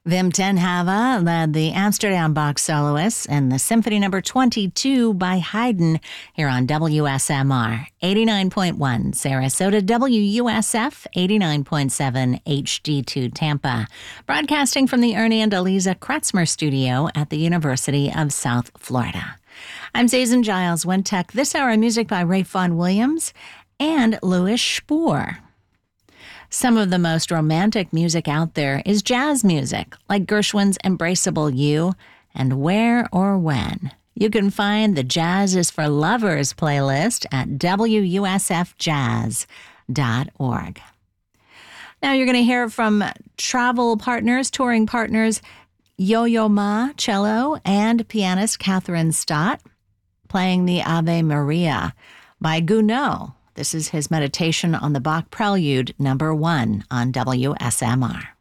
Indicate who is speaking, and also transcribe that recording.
Speaker 1: Wim ten Hava led the Amsterdam Bach soloists in the Symphony No. 22 by Haydn here on WSMR 89.1 Sarasota, WUSF 89.7 HD2 Tampa, broadcasting from the Ernie and Eliza Kretzmer studio at the University of South Florida. I'm Zazen Giles, Wintech. This hour, music by Ralph Vaughan Williams and Louis Spohr. Some of the most romantic music out there is jazz music, like Gershwin's Embraceable You and Where or When. You can find the Jazz is for Lovers playlist at WUSFjazz.org. Now you're going to hear from travel partners, touring partners, Yo-Yo Ma, cello, and pianist Catherine Stott, playing the Ave Maria by Gounod. This is his meditation on the Bach Prelude No. 1 on WSMR.